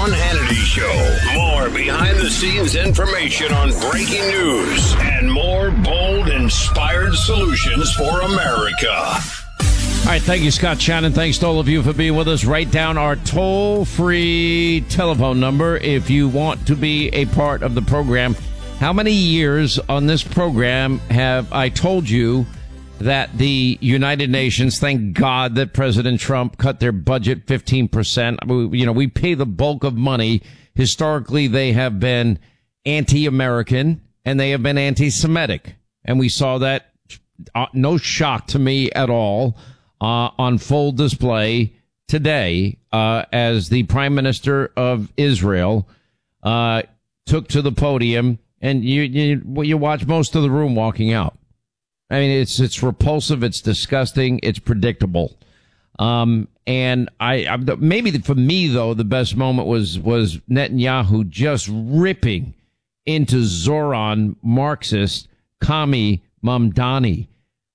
Sean Hannity Show. More behind-the-scenes information on breaking news and more bold, inspired solutions for America. All right, thank you, Scott Shannon. Thanks to all of you for being with us. Write down our toll-free telephone number if you want to be a part of the program. How many years on this program have I told you that the United Nations, thank God that President Trump cut their budget 15%. We pay the bulk of money. Historically, they have been anti-American and they have been anti-Semitic. And we saw that, no shock to me at all, on full display today, as the Prime Minister of Israel, took to the podium, and you watch most of the room walking out. I mean, it's repulsive. It's disgusting. It's predictable. And maybe for me, though, the best moment was Netanyahu just ripping into Zoran Marxist Kami Mamdani.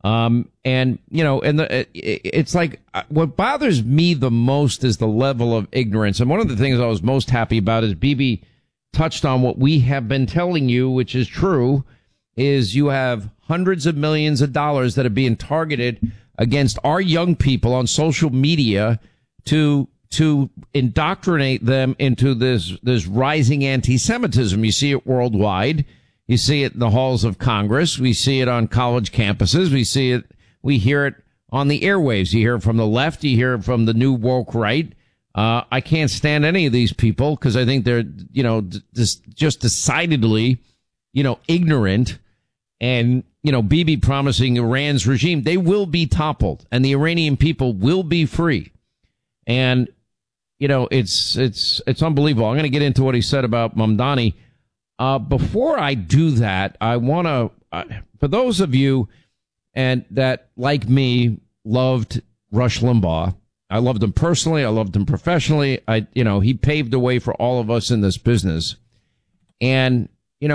It's like what bothers me the most is the level of ignorance. And one of the things I was most happy about is Bibi touched on what we have been telling you, which is true, is you have hundreds of millions of dollars that are being targeted against our young people on social media to indoctrinate them into this rising anti-Semitism. You see it worldwide. You see it in the halls of Congress. We see it on college campuses. We hear it on the airwaves. You hear it from the left. You hear it from the new woke right. I can't stand any of these people because I think they're, just decidedly, ignorant. And, Bibi promising Iran's regime, they will be toppled and the Iranian people will be free. And, it's unbelievable. I'm going to get into what he said about Mamdani. Before I do that, I want to, for those of you and that, like me, loved Rush Limbaugh, I loved him personally. I loved him professionally. He paved the way for all of us in this business. And,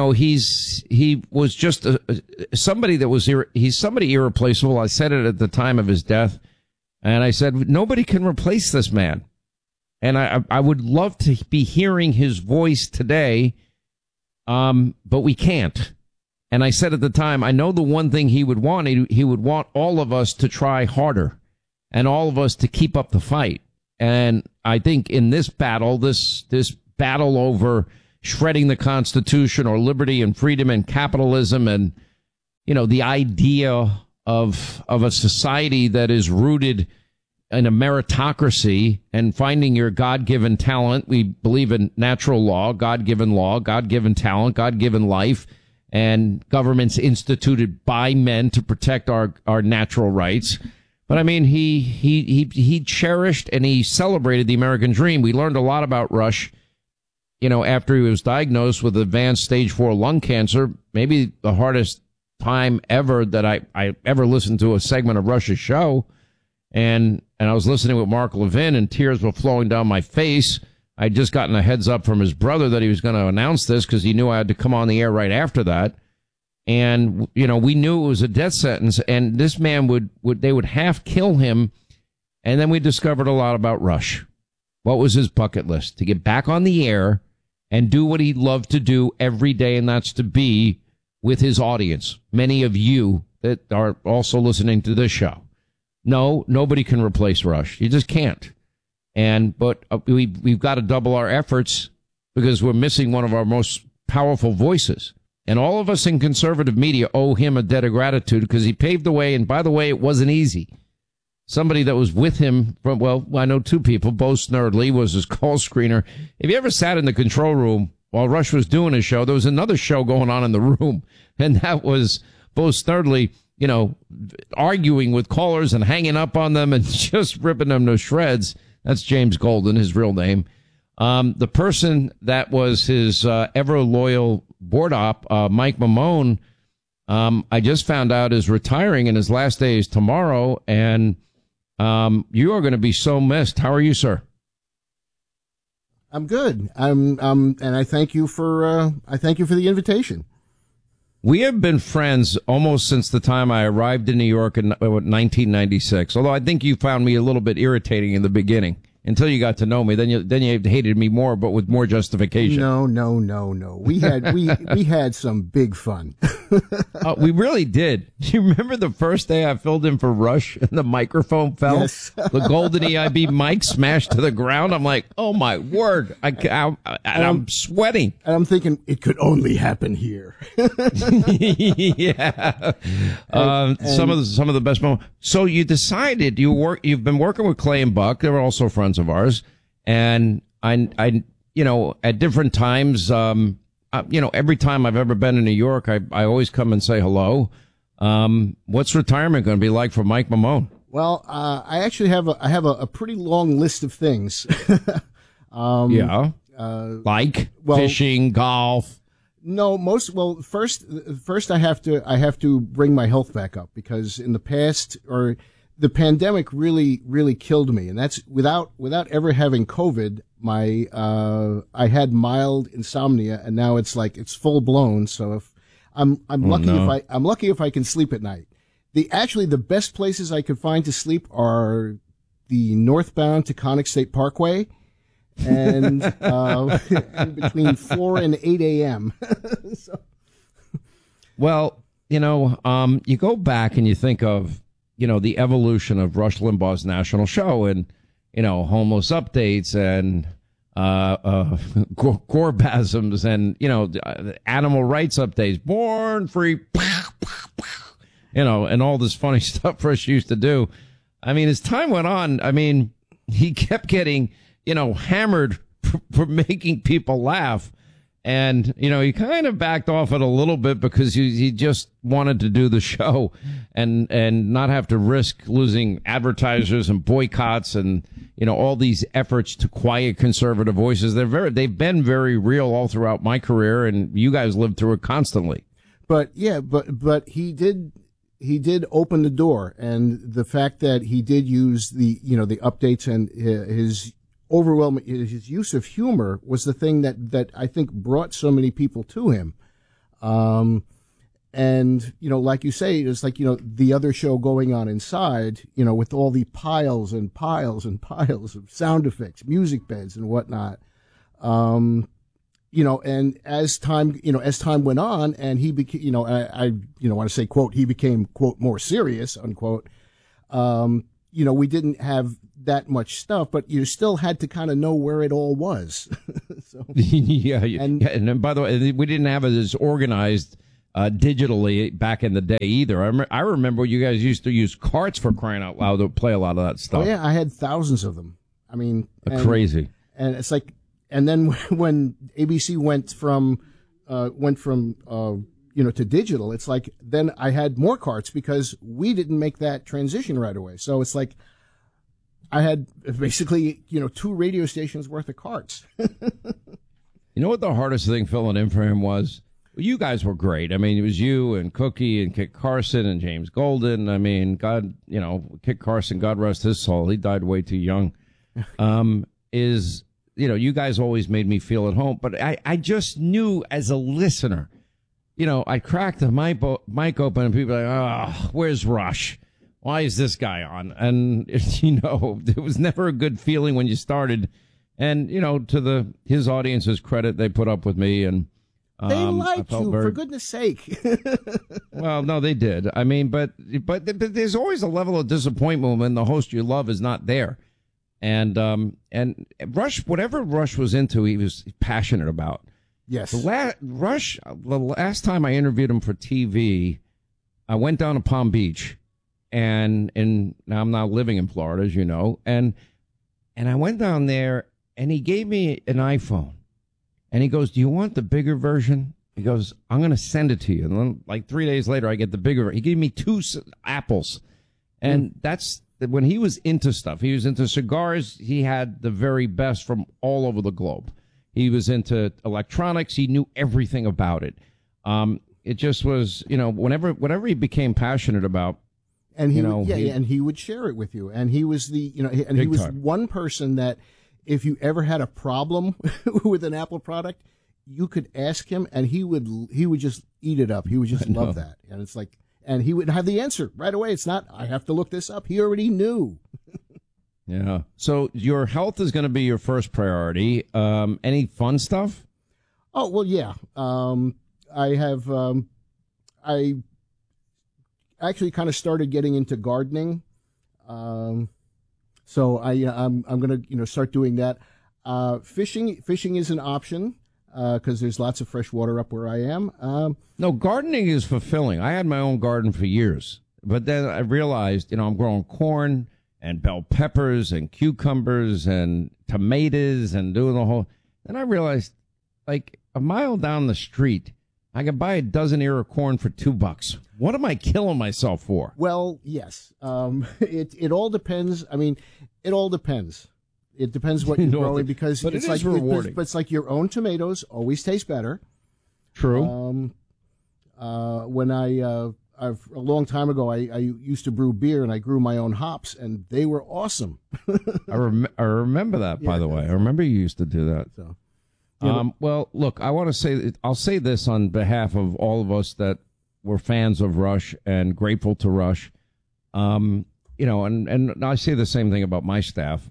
he was just somebody that was, he's somebody irreplaceable. I said it at the time of his death. And I said, nobody can replace this man. And I would love to be hearing his voice today. But we can't. And I said at the time, I know the one thing he would want, he would want all of us to try harder and all of us to keep up the fight. And I think in this battle, this battle over shredding the Constitution or liberty and freedom and capitalism and, the idea of a society that is rooted in a meritocracy and finding your God-given talent. We believe in natural law, God-given talent, God-given life, and governments instituted by men to protect our natural rights. But I mean, he cherished and he celebrated the American dream. We learned a lot about Rush, after he was diagnosed with advanced stage 4 lung cancer. Maybe the hardest time ever that I ever listened to a segment of Rush's show. And I was listening with Mark Levin and tears were flowing down my face. I'd just gotten a heads up from his brother that he was going to announce this because he knew I had to come on the air right after that. And, we knew it was a death sentence and this man they would half kill him. And then we discovered a lot about Rush. What was his bucket list? To get back on the air and do what he loved to do every day. And that's to be with his audience. Many of you that are also listening to this show. No, nobody can replace Rush. You just can't. But we've got to double our efforts because we're missing one of our most powerful voices. And all of us in conservative media owe him a debt of gratitude because he paved the way. And by the way, it wasn't easy. Somebody that was with him I know two people. Bo Snerdley was his call screener. If you ever sat in the control room while Rush was doing his show, there was another show going on in the room. And that was Bo Snerdley, arguing with callers and hanging up on them and just ripping them to shreds. That's James Golden, his real name. The person that was his ever loyal board op, Mike Mamone, I just found out is retiring and his last day is tomorrow. And you are going to be so missed. How are you, sir? I'm good. And I thank you for the invitation. We have been friends almost since the time I arrived in New York in 1996, although I think you found me a little bit irritating in the beginning. until you got to know me. Then you hated me more, but with more justification. No. We had some big fun. We really did. Do you remember the first day I filled in for Rush and the microphone fell? Yes. The golden EIB mic smashed to the ground. I'm like, oh my word. I'm sweating. And I'm thinking it could only happen here. Yeah. Some of the best moments. So you decided you've been working with Clay and Buck. They were also friends of ours. And I at different times, every time I've ever been in New York, I always come and say hello. What's retirement going to be like for Mike Mamone? Well, I actually have a pretty long list of things. Like fishing, golf. No, first I have to bring my health back up, because in the past, or the pandemic really killed me, and that's without ever having COVID. I had mild insomnia, and now it's full blown. So if I'm lucky if I can sleep at night. The best places I could find to sleep are the northbound Taconic State Parkway, and between 4 and 8 a.m. So. Well, you go back and you think of, the evolution of Rush Limbaugh's national show, and, homeless updates and gorbasms and, animal rights updates, born free, and all this funny stuff Rush used to do. I mean, as time went on, he kept getting, hammered for making people laugh. And, he kind of backed off it a little bit because he just wanted to do the show and not have to risk losing advertisers and boycotts and, all these efforts to quiet conservative voices. They've been very real all throughout my career, and you guys lived through it constantly. But he did open the door, and the fact that he did use the updates and his use of humor was the thing that I think brought so many people to him. And, like you say, it's like, the other show going on inside, with all the piles and piles and piles of sound effects, music beds and whatnot. And as time went on, and he became, I want to say, quote, he became, quote, more serious, unquote. We didn't have that much stuff, but you still had to kind of know where it all was. So, and by the way, we didn't have it as organized digitally back in the day either. I remember you guys used to use carts, for crying out loud, to play a lot of that stuff. Oh yeah, I had thousands of them. Crazy. And it's like, and then when ABC went from to digital, it's like, then I had more carts because we didn't make that transition right away. So it's like, I had basically, 2 radio stations worth of carts. You know what the hardest thing filling in for him was? Well, you guys were great. It was you and Cookie and Kit Carson and James Golden. Kit Carson, God rest his soul, he died way too young. You guys always made me feel at home. But I just knew as a listener, I cracked the mic open and people were like, oh, where's Rush? Why is this guy on? And, it was never a good feeling when you started. And, to his audience's credit, they put up with me. And they liked you, for goodness sake. Well, no, they did. But there's always a level of disappointment when the host you love is not there. And Rush, whatever Rush was into, he was passionate about. Yes. Rush, the last time I interviewed him for TV, I went down to Palm Beach. And now I'm now living in Florida, as you know, and I went down there, and he gave me an iPhone, and he goes, "Do you want the bigger version?" He goes, "I'm going to send it to you." And then, like 3 days later, I get the bigger. He gave me 2 apples, and that's when he was into stuff. He was into cigars. He had the very best from all over the globe. He was into electronics. He knew everything about it. It just was, whatever he became passionate about. And and he would share it with you. And he was one person that if you ever had a problem with an Apple product, you could ask him and he would just eat it up. He would just love that. And it's like, and he would have the answer right away. It's not, I have to look this up. He already knew. Yeah. So your health is going to be your first priority. Any fun stuff? Oh, well, yeah. I actually kind of started getting into gardening. So I'm going to, start doing that. Fishing is an option, because there's lots of fresh water up where I am. No, gardening is fulfilling. I had my own garden for years, but then I realized, I'm growing corn and bell peppers and cucumbers and tomatoes and doing the whole. Then I realized, like a mile down the street, I could buy a dozen ear of corn for $2. What am I killing myself for? Well, yes. It all depends. I mean, it all depends. It depends what you're growing, because but it's it is like rewarding. but it's like your own tomatoes always taste better. True. When a long time ago, I used to brew beer, and I grew my own hops, and they were awesome. I remember that, by the way. I remember you used to do that. So, well, look, I want to say, I'll say this on behalf of all of us that were fans of Rush and grateful to Rush. And I say the same thing about my staff.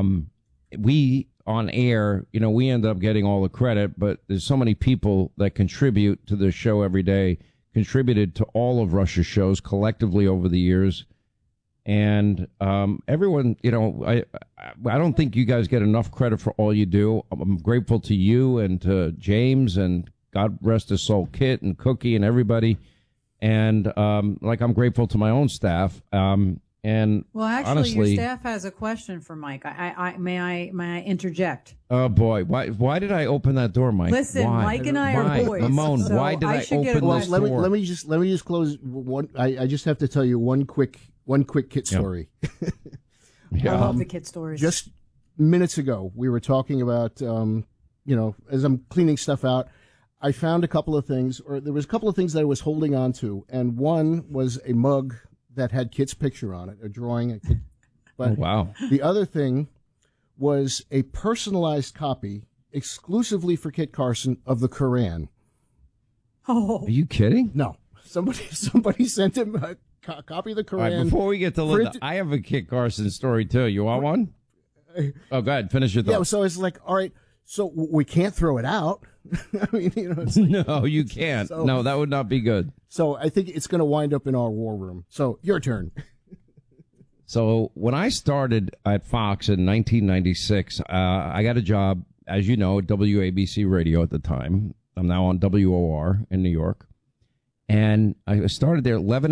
We on air, we end up getting all the credit, but there's so many people that contribute to the show every day, contributed to all of Rush's shows collectively over the years. And everyone, I don't think you guys get enough credit for all you do. I'm grateful to you and to James, and God rest his soul, Kit and Cookie and everybody. And I'm grateful to my own staff. And well, actually, honestly, your staff has a question for Mike. May I interject? Oh boy, why did I open that door, Mike? Listen, why? Mike and I are boys. Ramon, so why did I open this door? Let me just close one. I just have to tell you one quick Kit story. I love the Kit stories. Just minutes ago, we were talking about, as I'm cleaning stuff out, I found a couple of things, or there was a couple of things that I was holding on to, and one was a mug that had Kit's picture on it, a drawing. But oh, wow. The other thing was a personalized copy exclusively for Kit Carson of the Quran. Oh, are you kidding? No, somebody sent him a copy of the Quran. All right, before we get to Linda, I have a Kit Carson story too. You want one? Oh, go ahead. Finish your thought. Yeah, so it's like, all right, so we can't throw it out. I mean, it's like, no, you can't. No, that would not be good. So I think it's going to wind up in our war room. So your turn. So when I started at Fox in 1996, I got a job, as you know, at WABC Radio at the time. I'm now on WOR in New York. And I started there at 11